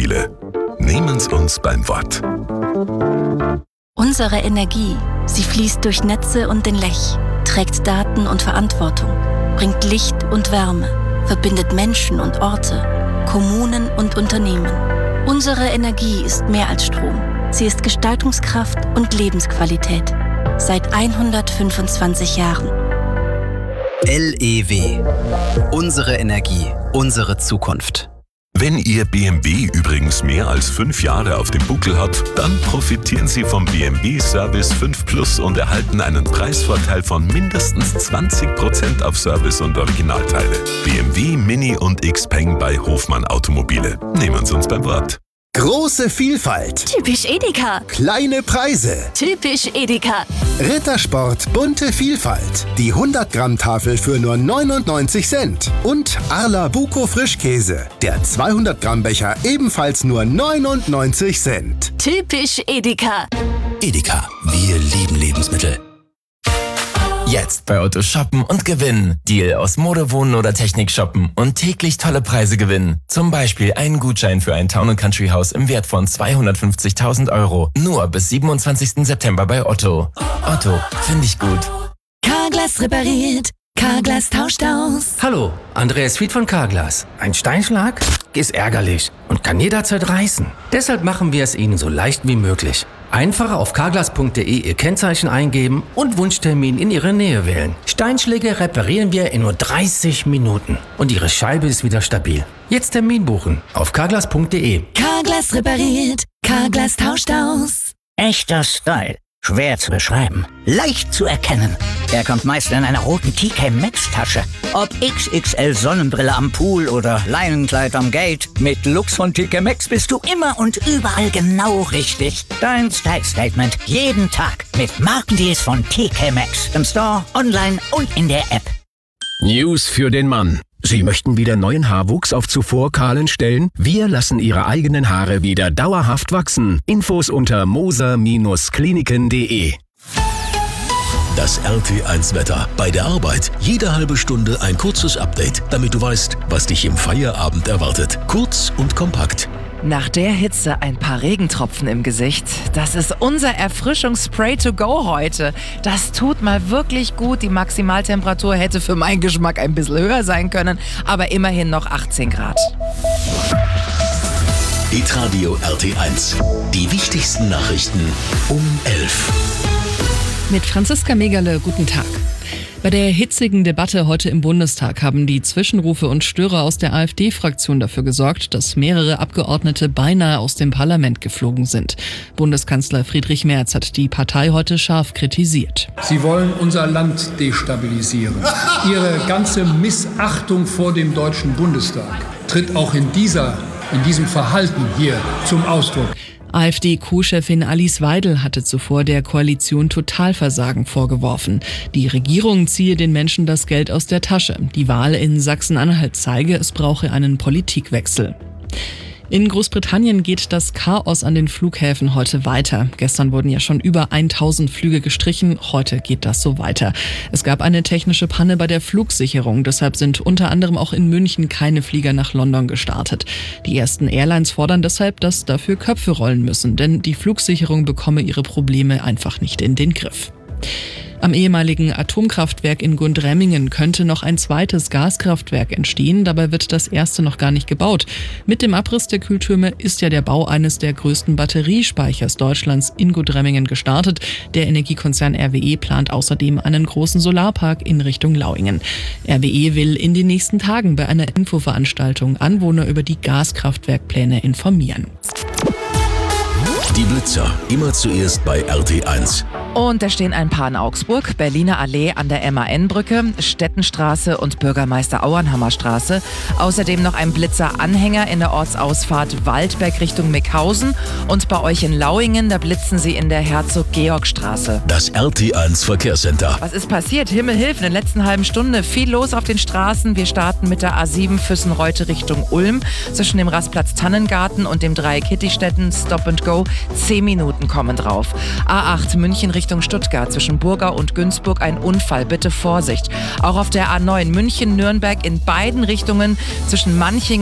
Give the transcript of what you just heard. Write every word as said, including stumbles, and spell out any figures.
Automobile. Nehmen's uns beim Wort. Unsere Energie, sie fließt durch Netze und den Lech, trägt Daten und Verantwortung, bringt Licht und Wärme, verbindet Menschen und Orte, Kommunen und Unternehmen. Unsere Energie ist mehr als Strom. Sie ist Gestaltungskraft und Lebensqualität. Seit hundertfünfundzwanzig Jahren. L E W. Unsere Energie, unsere Zukunft. Wenn Ihr B M W übrigens mehr als fünf Jahre auf dem Buckel hat, dann profitieren Sie vom B M W Service fünf Plus und erhalten einen Preisvorteil von mindestens zwanzig Prozent auf Service und Originalteile. B M W, Mini und Xpeng bei Hofmann Automobile. Nehmen Sie uns beim Wort. Große Vielfalt. Typisch Edeka. Kleine Preise. Typisch Edeka. Rittersport bunte Vielfalt. Die hundert Gramm Tafel für nur neunundneunzig Cent. Und Arla Buko Frischkäse. Der zweihundert Gramm Becher ebenfalls nur neunundneunzig Cent. Typisch Edeka. Edeka, wir lieben Lebensmittel. Jetzt bei Otto shoppen und gewinnen. Deal aus Mode, Wohnen oder Technik shoppen und täglich tolle Preise gewinnen. Zum Beispiel einen Gutschein für ein Town and Country Haus im Wert von zweihundertfünfzigtausend Euro. Nur bis siebenundzwanzigsten September bei Otto. Otto, finde ich gut. Carglass repariert. Carglass tauscht aus. Hallo, Andreas Fied von Carglass. Ein Steinschlag ist ärgerlich und kann jederzeit reißen. Deshalb machen wir es Ihnen so leicht wie möglich. Einfach auf carglass punkt de Ihr Kennzeichen eingeben und Wunschtermin in Ihre Nähe wählen. Steinschläge reparieren wir in nur dreißig Minuten und Ihre Scheibe ist wieder stabil. Jetzt Termin buchen auf carglass punkt de. Carglass repariert. Carglass tauscht aus. Echter Style. Schwer zu beschreiben. Leicht zu erkennen. Er kommt meist in einer roten T K Maxx Tasche. Ob X X L Sonnenbrille am Pool oder Leinenkleid am Gate. Mit Lux von T K Maxx bist du immer und überall genau richtig. Dein Style Statement jeden Tag mit Markendeals von T K Maxx. Im Store, online und in der App. News für den Mann. Sie möchten wieder neuen Haarwuchs auf zuvor kahlen Stellen? Wir lassen Ihre eigenen Haare wieder dauerhaft wachsen. Infos unter moser Kliniken punkt de. Das R T eins Wetter. Bei der Arbeit jede halbe Stunde ein kurzes Update, damit du weißt, was dich im Feierabend erwartet. Kurz und kompakt. Nach der Hitze ein paar Regentropfen im Gesicht. Das ist unser Erfrischungsspray to go heute. Das tut mal wirklich gut. Die Maximaltemperatur hätte für meinen Geschmack ein bisschen höher sein können, aber immerhin noch achtzehn Grad. Hitradio R T eins. Die wichtigsten Nachrichten um elf. Mit Franziska Megale, guten Tag. Bei der hitzigen Debatte heute im Bundestag haben die Zwischenrufe und Störer aus der AfD-Fraktion dafür gesorgt, dass mehrere Abgeordnete beinahe aus dem Parlament geflogen sind. Bundeskanzler Friedrich Merz hat die Partei heute scharf kritisiert. Sie wollen unser Land destabilisieren. Ihre ganze Missachtung vor dem Deutschen Bundestag tritt auch in dieser, in diesem Verhalten hier zum Ausdruck. AfD-Co-Chefin Alice Weidel hatte zuvor der Koalition Totalversagen vorgeworfen. Die Regierung ziehe den Menschen das Geld aus der Tasche. Die Wahl in Sachsen-Anhalt zeige, es brauche einen Politikwechsel. In Großbritannien geht das Chaos an den Flughäfen heute weiter. Gestern wurden ja schon über tausend Flüge gestrichen, heute geht das so weiter. Es gab eine technische Panne bei der Flugsicherung, deshalb sind unter anderem auch in München keine Flieger nach London gestartet. Die ersten Airlines fordern deshalb, dass dafür Köpfe rollen müssen, denn die Flugsicherung bekomme ihre Probleme einfach nicht in den Griff. Am ehemaligen Atomkraftwerk in Gundremmingen könnte noch ein zweites Gaskraftwerk entstehen. Dabei wird das erste noch gar nicht gebaut. Mit dem Abriss der Kühltürme ist ja der Bau eines der größten Batteriespeichers Deutschlands in Gundremmingen gestartet. Der Energiekonzern R W E plant außerdem einen großen Solarpark in Richtung Lauingen. R W E will in den nächsten Tagen bei einer Infoveranstaltung Anwohner über die Gaskraftwerkpläne informieren. Die Blitzer, immer zuerst bei R T eins. Und da stehen ein paar in Augsburg, Berliner Allee an der M A N-Brücke, Stettenstraße und Bürgermeister Auernhammer Straße. Außerdem noch ein Blitzer-Anhänger in der Ortsausfahrt Waldberg Richtung Mickhausen. Und bei euch in Lauingen, da blitzen sie in der Herzog-Georg-Straße. Das R T eins Verkehrscenter. Was ist passiert? Himmel hilf, in der letzten halben Stunde viel los auf den Straßen. Wir starten mit der A sieben Füssenreute Richtung Ulm. Zwischen dem Rastplatz Tannengarten und dem Dreieck Hittistetten Stop and Go. Zehn Minuten kommen drauf. A acht München Richtung Stuttgart zwischen Burgau und Günzburg ein Unfall. Bitte Vorsicht. Auch auf der A neun München-Nürnberg in beiden Richtungen zwischen Manching